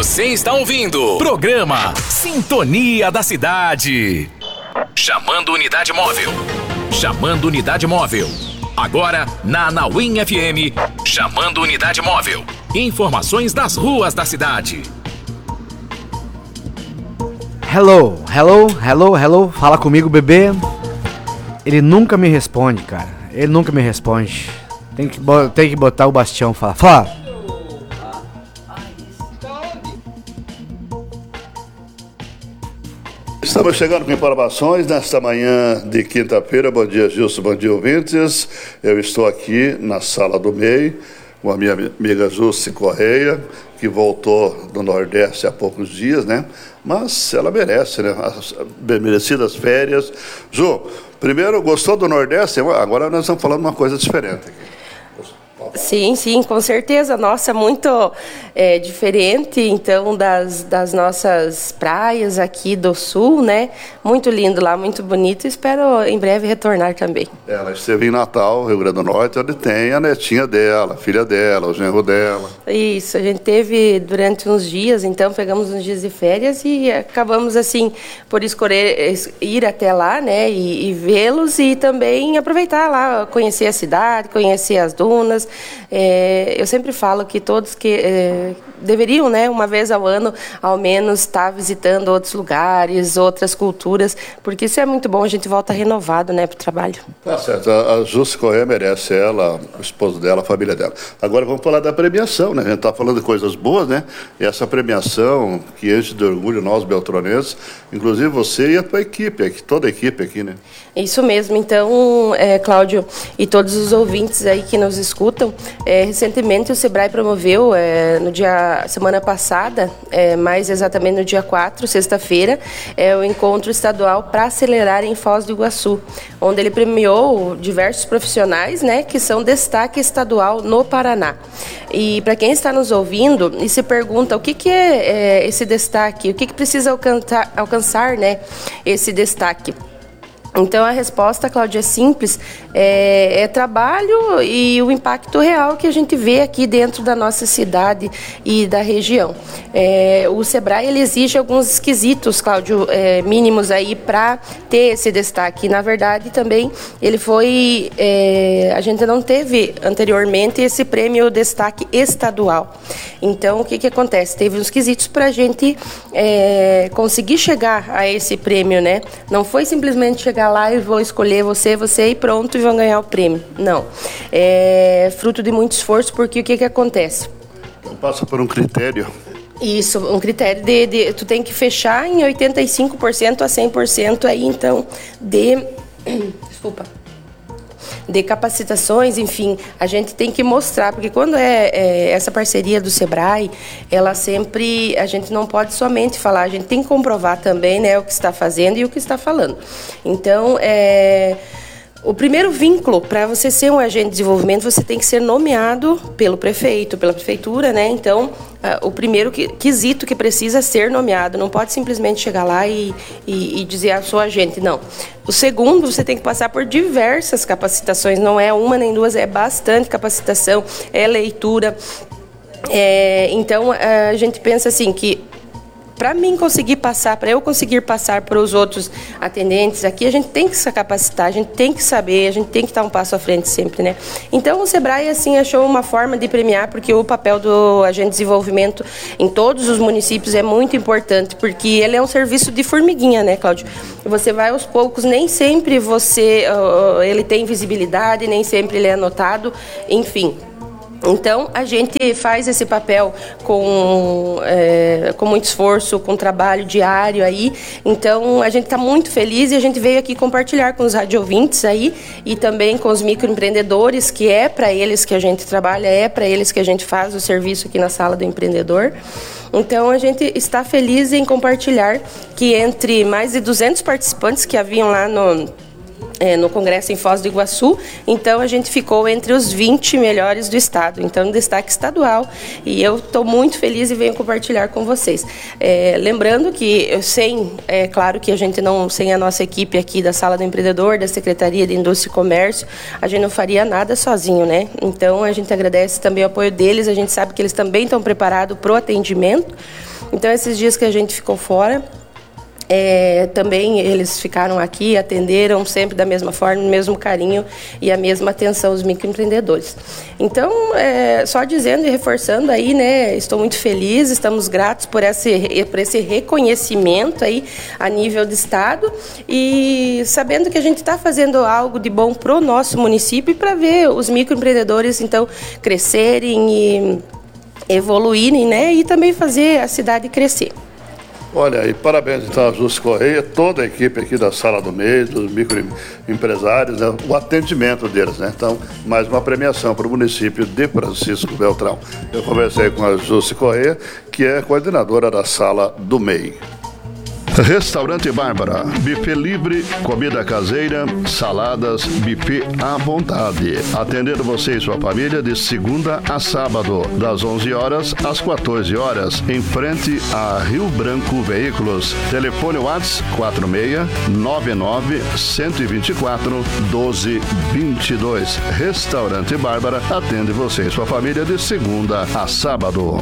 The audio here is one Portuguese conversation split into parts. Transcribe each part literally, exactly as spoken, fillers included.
Você está ouvindo programa Sintonia da Cidade. Chamando Unidade Móvel. Chamando Unidade Móvel. Agora na Anauim F M. Chamando Unidade Móvel. Informações das ruas da cidade. Hello, hello, hello, hello. Fala comigo, bebê. Ele nunca me responde, cara. Ele nunca me responde. Tem que, tem que botar o Bastião. Fala, fala. Estamos chegando com informações nesta manhã de quinta-feira. Bom dia, Gilson, bom dia, ouvintes. Eu estou aqui na sala do M E I com a minha amiga Jusce Correia, que voltou do Nordeste há poucos dias, né? Mas ela merece, né? As merecidas férias. Ju, primeiro, gostou do Nordeste? Agora nós estamos falando uma coisa diferente aqui. Sim, sim, com certeza. Nossa, muito é, diferente, então, das, das nossas praias aqui do Sul, né? Muito lindo lá, muito bonito. Espero em breve retornar também. Ela esteve em Natal, Rio Grande do Norte, onde tem a netinha dela, a filha dela, o genro dela. Isso, a gente teve durante uns dias, então, pegamos uns dias de férias e acabamos, assim, por escolher ir até lá, né? E, e vê-los e também aproveitar lá, conhecer a cidade, conhecer as dunas. É, eu sempre falo que todos que é, deveriam, né, uma vez ao ano, ao menos, estar visitando outros lugares, outras culturas, porque isso é muito bom, a gente volta renovado, né, para o trabalho. Tá certo, a, a Jusce Correia merece, ela, o esposo dela, a família dela. Agora vamos falar da premiação, né? A gente está falando de coisas boas, né? E essa premiação que enche de orgulho nós, beltronenses, inclusive você e a tua equipe, aqui, toda a equipe aqui, né? Isso mesmo. Então, é, Cláudio, e todos os ouvintes aí que nos escutam, é, recentemente o Sebrae promoveu, é, no dia, semana passada, é, mais exatamente no dia quatro, sexta-feira, é, o encontro estadual para acelerar em Foz do Iguaçu, onde ele premiou diversos profissionais, né, que são destaque estadual no Paraná. E para quem está nos ouvindo e se pergunta o que, que é, é esse destaque, o que, que precisa alcançar, alcançar, né, esse destaque. Então, a resposta, Cláudia, é simples, é, é trabalho e o impacto real que a gente vê aqui dentro da nossa cidade e da região. É, o Sebrae, ele exige alguns quesitos, Cláudio, é, mínimos aí para ter esse destaque. Na verdade, também, ele foi, é, a gente não teve anteriormente esse prêmio destaque estadual. Então, o que que acontece? Teve uns quesitos para a gente é, conseguir chegar a esse prêmio, né? Não foi simplesmente chegar lá e vou escolher você, você e pronto, e vão ganhar o prêmio. Não. É fruto de muito esforço, porque o que que acontece? Então passa por um critério. Isso, um critério de, de... Tu tem que fechar em oitenta e cinco por cento a cem por cento aí, então, de... Desculpa. De capacitações, enfim, a gente tem que mostrar, porque quando é, é essa parceria do Sebrae, ela sempre, a gente não pode somente falar, a gente tem que comprovar também, né, o que está fazendo e o que está falando. Então, é... O primeiro vínculo, para você ser um agente de desenvolvimento, você tem que ser nomeado pelo prefeito, pela prefeitura, né? Então, uh, o primeiro quesito que precisa ser nomeado, não pode simplesmente chegar lá e, e, e dizer, ah, sou agente, não. O segundo, você tem que passar por diversas capacitações, não é uma nem duas, é bastante capacitação, é leitura. É, então, a gente pensa assim que para mim conseguir passar, para eu conseguir passar para os outros atendentes aqui, a gente tem que se capacitar, a gente tem que saber, a gente tem que estar um passo à frente sempre, né? Então, o Sebrae, assim, achou uma forma de premiar, porque o papel do agente de desenvolvimento em todos os municípios é muito importante, porque ele é um serviço de formiguinha, né, Cláudio? Você vai aos poucos, nem sempre você, uh, ele tem visibilidade, nem sempre ele é anotado, enfim. Então, a gente faz esse papel com, é, com muito esforço, com trabalho diário aí. Então, a gente está muito feliz e a gente veio aqui compartilhar com os radiovintes aí e também com os microempreendedores, que é para eles que a gente trabalha, é para eles que a gente faz o serviço aqui na Sala do Empreendedor. Então, a gente está feliz em compartilhar que entre mais de duzentos participantes que haviam lá no... É, no Congresso em Foz do Iguaçu, então a gente ficou entre os vinte melhores do estado, então destaque estadual, e eu estou muito feliz e venho compartilhar com vocês. É, lembrando que eu sem, é claro que a gente não, sem a nossa equipe aqui da Sala do Empreendedor, da Secretaria de Indústria e Comércio, a gente não faria nada sozinho, né? Então a gente agradece também o apoio deles, a gente sabe que eles também estão preparados para o atendimento. Então, esses dias que a gente ficou fora, É, também eles ficaram aqui, atenderam sempre da mesma forma, o mesmo carinho e a mesma atenção aos microempreendedores. Então, é, só dizendo e reforçando aí, né, estou muito feliz, estamos gratos por esse, por esse reconhecimento aí a nível do estado e sabendo que a gente está fazendo algo de bom para o nosso município e para ver os microempreendedores, então, crescerem e evoluírem, né, e também fazer a cidade crescer. Olha, e parabéns então a Jússi Correia, toda a equipe aqui da Sala do Mês, dos microempresários, né, o atendimento deles, né? Então, mais uma premiação para o município de Francisco Beltrão. Eu conversei com a Jússi Correia, que é coordenadora da Sala do M E I. Restaurante Bárbara, buffet livre, comida caseira, saladas, buffet à vontade. Atendendo você e sua família de segunda a sábado, das onze horas às quatorze horas, em frente a Rio Branco Veículos. Telefone WhatsApp quatro seis nove nove, um dois quatro, um dois dois dois. Restaurante Bárbara atende você e sua família de segunda a sábado.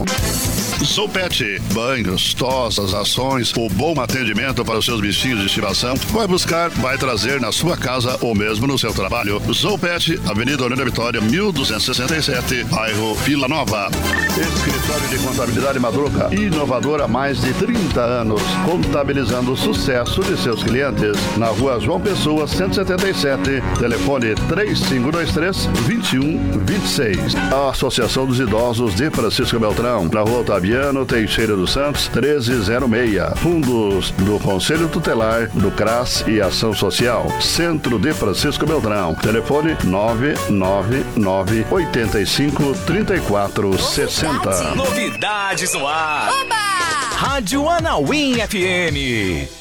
Zoopet, banhos, tosas, ações, o bom atendimento para os seus bichinhos de estimação. Vai buscar, vai trazer na sua casa ou mesmo no seu trabalho. Zoopet, Avenida Aurélio Vitória, mil duzentos e sessenta e sete, bairro Vila Nova. Escritório de Contabilidade Madruga, inovador há mais de trinta anos, contabilizando o sucesso de seus clientes. Na rua João Pessoa, cento e setenta e sete, telefone três cinco dois três, dois um dois seis. A Associação dos Idosos de Francisco Beltrão, na rua Otaviano Teixeira dos Santos, treze zero seis. Fundos do Conselho Tutelar, do C R A S e Ação Social. Centro de Francisco Beltrão. Telefone nove nove nove, oito cinco, três quatro seis zero. Novidades no ar. Oba! Rádio Anauim F M.